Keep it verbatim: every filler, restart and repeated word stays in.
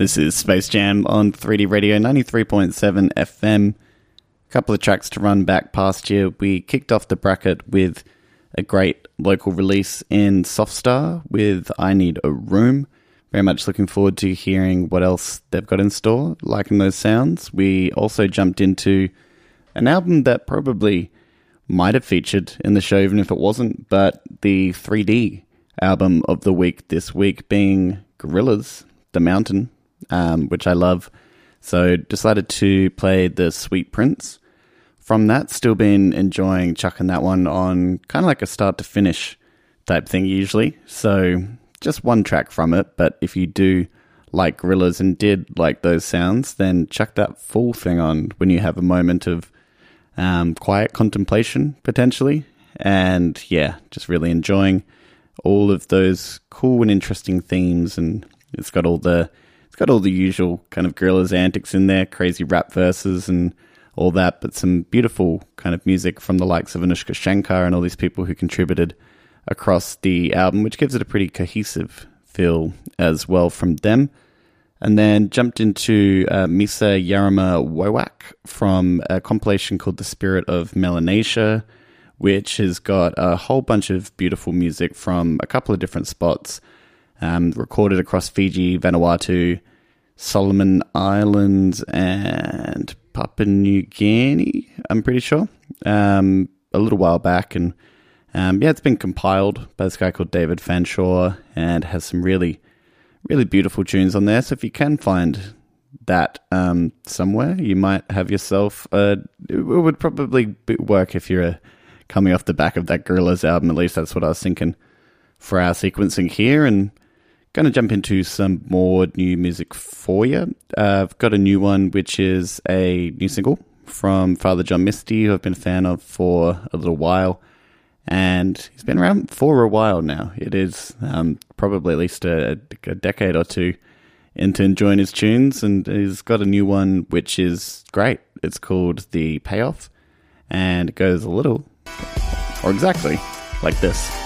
This is Space Jam on three D Radio ninety-three point seven F M. A couple of tracks to run back past you. We kicked off the bracket with a great local release in Softstar with I Need a Room. Very much looking forward to hearing what else they've got in store, liking those sounds. We also jumped into an album that probably might have featured in the show, even if it wasn't, but the three D album of the week this week being Gorillaz, The Mountain, um, which I love. So decided to play the Sweet Prince. From that, still been enjoying chucking that one on kind of like a start to finish type thing usually. So just one track from it, but if you do like Gorillaz and did like those sounds, then chuck that full thing on when you have a moment of um, quiet contemplation, potentially. And yeah, just really enjoying all of those cool and interesting themes, and it's got all the it's got all the usual kind of Gorillaz antics in there, crazy rap verses and all that, but some beautiful kind of music from the likes of Anushka Shankar and all these people who contributed across the album, which gives it a pretty cohesive feel as well from them. And then jumped into uh, Misa Yarama Wowak from a compilation called The Spirit of Melanesia, which has got a whole bunch of beautiful music from a couple of different spots, um, recorded across Fiji, Vanuatu, Solomon Islands, and Papua New Guinea, I'm pretty sure, um, a little while back. And um, yeah, it's been compiled by this guy called David Fanshawe and has some really, really beautiful tunes on there. So if you can find that um, somewhere, you might have yourself, uh, it would probably be work if you're a coming off the back of that Gorillaz album. At least that's what I was thinking for our sequencing here. And going to jump into some more new music for you. Uh, I've got a new one, which is a new single from Father John Misty, who I've been a fan of for a little while. And he's been around for a while now. It is um, probably at least a, a decade or two into enjoying his tunes. And he's got a new one, which is great. It's called The Payoff. And it goes a little, or exactly, like this.